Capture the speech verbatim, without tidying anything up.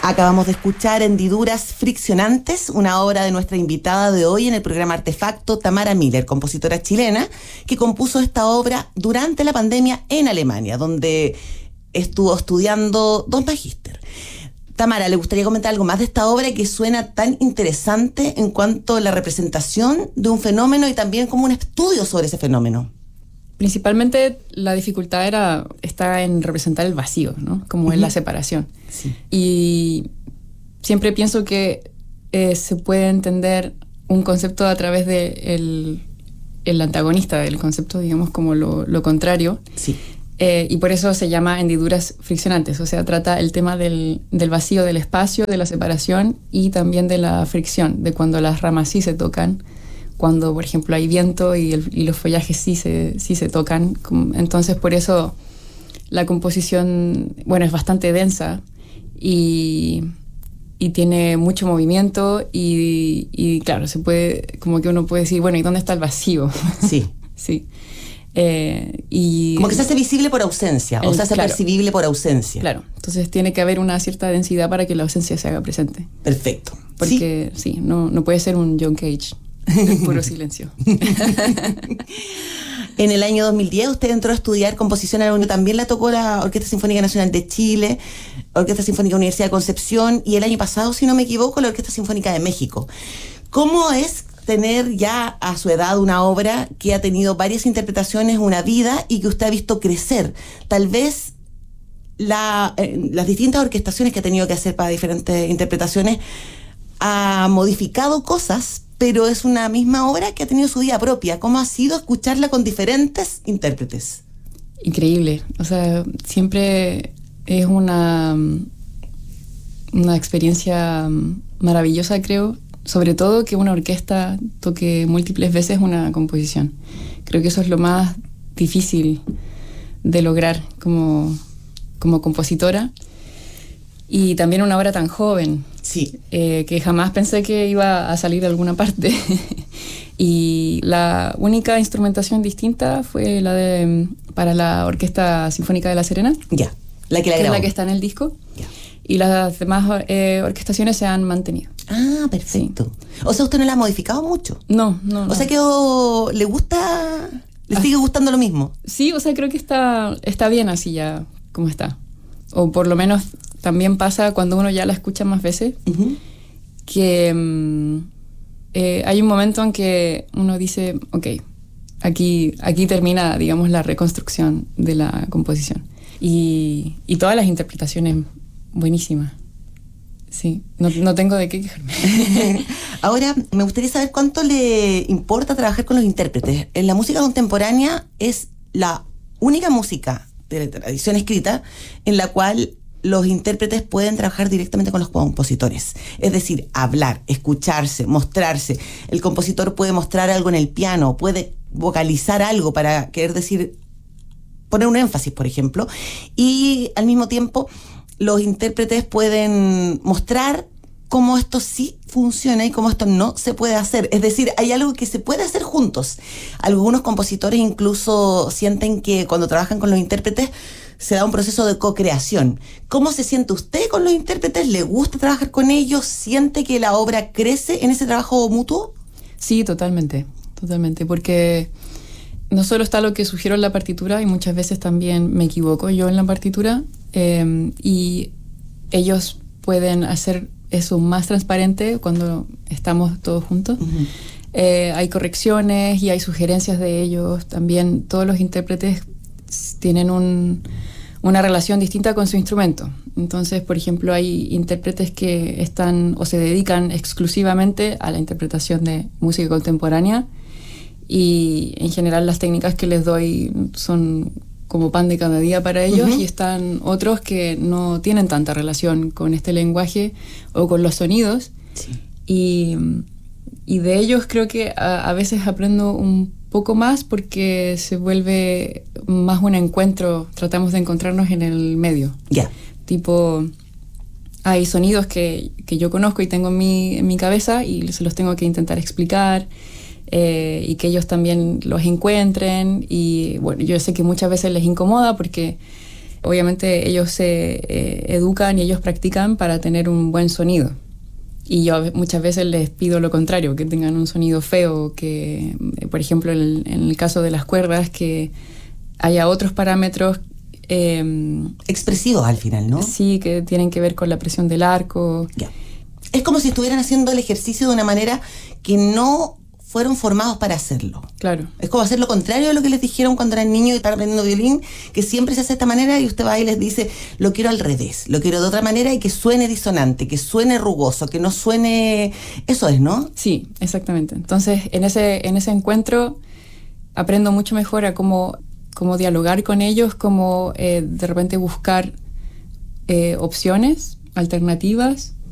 Acabamos de escuchar Hendiduras Friccionantes, una obra de nuestra invitada de hoy en el programa Artefacto, Tamara Miller, compositora chilena, que compuso esta obra durante la pandemia en Alemania, donde estuvo estudiando dos magíster. Tamara, ¿le gustaría comentar algo más de esta obra que suena tan interesante en cuanto a la representación de un fenómeno y también como un estudio sobre ese fenómeno? Principalmente la dificultad era está en representar el vacío, ¿no? Como uh-huh. en la separación. Sí. Y siempre pienso que eh, se puede entender un concepto a través de el, el antagonista del concepto, digamos, como lo, lo contrario. Sí. Eh, y por eso se llama Hendiduras Friccionantes, o sea, trata el tema del, del vacío, del espacio, de la separación y también de la fricción, de cuando las ramas sí se tocan, cuando, por ejemplo, hay viento y, el, y los follajes sí se, sí se tocan. Entonces, por eso la composición, bueno, es bastante densa y, y tiene mucho movimiento y, y, claro, se puede, como que uno puede decir, bueno, ¿y dónde está el vacío? Sí. Sí. Eh, y como que se hace visible por ausencia, el, o se hace claro, percibible por ausencia. Claro, entonces tiene que haber una cierta densidad para que la ausencia se haga presente. Perfecto. Porque, sí, sí no, no puede ser un John Cage. Puro silencio. En el año dos mil diez usted entró a estudiar composición a la UNI, también le tocó la Orquesta Sinfónica Nacional de Chile, Orquesta Sinfónica Universidad de Concepción y el año pasado, si no me equivoco, la Orquesta Sinfónica de México. ¿Cómo es tener ya a su edad una obra que ha tenido varias interpretaciones, una vida y que usted ha visto crecer? Tal vez la, eh, las distintas orquestaciones que ha tenido que hacer para diferentes interpretaciones ha modificado cosas, pero es una misma obra que ha tenido su vida propia. ¿Cómo ha sido escucharla con diferentes intérpretes? Increíble. O sea, siempre es una, una experiencia maravillosa, creo. Sobre todo que una orquesta toque múltiples veces una composición. Creo que eso es lo más difícil de lograr como, como compositora. Y también una obra tan joven. Sí. Eh, que jamás pensé que iba a salir de alguna parte. Y la única instrumentación distinta fue la de para la Orquesta Sinfónica de La Serena. Ya, la que la que grabó. Es la que está en el disco. Ya. Y las demás eh, orquestaciones se han mantenido. Ah, perfecto. Sí. O sea, usted no la ha modificado mucho. No, no, O no. sea que oh, le gusta, le ah, sigue gustando lo mismo. Sí, o sea, creo que está, está bien así ya como está. O por lo menos también pasa cuando uno ya la escucha más veces, uh-huh. que um, eh, hay un momento en que uno dice, ok, aquí, aquí termina, digamos, la reconstrucción de la composición. Y, y todas las interpretaciones buenísimas. Sí, no, no tengo de qué quejarme. Ahora, me gustaría saber cuánto le importa trabajar con los intérpretes. En la música contemporánea es la única música de la tradición escrita en la cual los intérpretes pueden trabajar directamente con los compositores. Es decir, hablar, escucharse, mostrarse. El compositor puede mostrar algo en el piano, puede vocalizar algo para querer decir, poner un énfasis, por ejemplo, y al mismo tiempo los intérpretes pueden mostrar cómo esto sí funciona y cómo esto no se puede hacer. Es decir, hay algo que se puede hacer juntos. Algunos compositores incluso sienten que cuando trabajan con los intérpretes se da un proceso de co-creación. ¿Cómo se siente usted con los intérpretes? ¿Le gusta trabajar con ellos? ¿Siente que la obra crece en ese trabajo mutuo? Sí, totalmente, totalmente, porque no solo está lo que sugiero en la partitura, y muchas veces también me equivoco yo en la partitura, eh, y ellos pueden hacer eso más transparente cuando estamos todos juntos. Uh-huh. Eh, hay correcciones y hay sugerencias de ellos. También todos los intérpretes tienen un, una relación distinta con su instrumento. Entonces, por ejemplo, hay intérpretes que están o se dedican exclusivamente a la interpretación de música contemporánea, y en general las técnicas que les doy son como pan de cada día para ellos. Uh-huh. Y están otros que no tienen tanta relación con este lenguaje o con los sonidos. Sí. Y, y de ellos creo que a, a veces aprendo un poco más porque se vuelve más un encuentro, tratamos de encontrarnos en el medio. Ya. Yeah. Tipo, hay sonidos que, que yo conozco y tengo en mi, en mi cabeza y se los tengo que intentar explicar. Eh, y que ellos también los encuentren, y bueno, yo sé que muchas veces les incomoda porque obviamente ellos se eh, educan y ellos practican para tener un buen sonido. Y yo muchas veces les pido lo contrario, que tengan un sonido feo, que, por ejemplo, en, en el caso de las cuerdas, que haya otros parámetros eh, expresivos al final, ¿no? Sí, que tienen que ver con la presión del arco. Ya. Es como si estuvieran haciendo el ejercicio de una manera que no fueron formados para hacerlo. Claro. Es como hacer lo contrario de lo que les dijeron cuando eran niños y estaban aprendiendo violín, que siempre se hace de esta manera y usted va y les dice, lo quiero al revés, lo quiero de otra manera y que suene disonante, que suene rugoso, que no suene... Eso es, ¿no? Sí, exactamente. Entonces, en ese, en ese encuentro aprendo mucho mejor a cómo, cómo dialogar con ellos, cómo eh, de repente buscar eh, opciones, alternativas,